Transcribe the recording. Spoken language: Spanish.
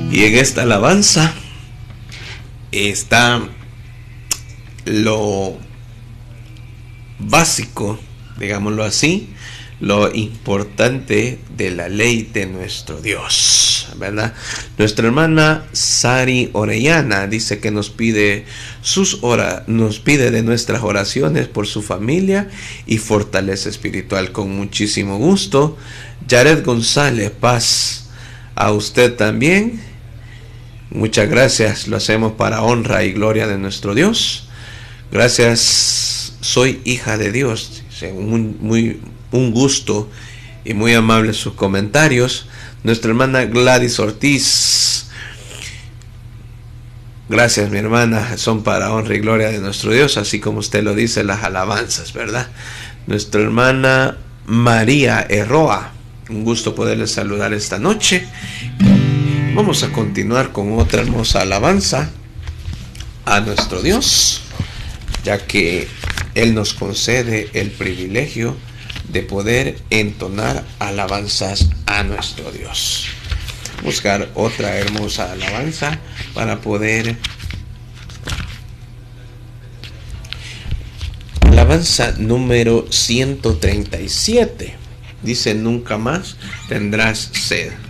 Y en esta alabanza está lo básico, digámoslo así, lo importante de la ley de nuestro Dios, ¿verdad? Nuestra hermana Sari Orellana dice que nos pide de nuestras oraciones por su familia y fortaleza espiritual. Con muchísimo gusto. Jared González, paz a usted también. Muchas gracias, lo hacemos para honra y gloria de nuestro Dios. Gracias, soy hija de Dios. Un gusto y muy amables sus comentarios. Nuestra hermana Gladys Ortiz, gracias mi hermana, son para honra y gloria de nuestro Dios, así como usted lo dice, las alabanzas, ¿verdad? Nuestra hermana María Erroa, un gusto poderle saludar esta noche. Vamos a continuar con otra hermosa alabanza a nuestro Dios, ya que Él nos concede el privilegio de poder entonar alabanzas a nuestro Dios. Buscar otra hermosa alabanza para poder... Alabanza número 137. Dice: nunca más tendrás sed.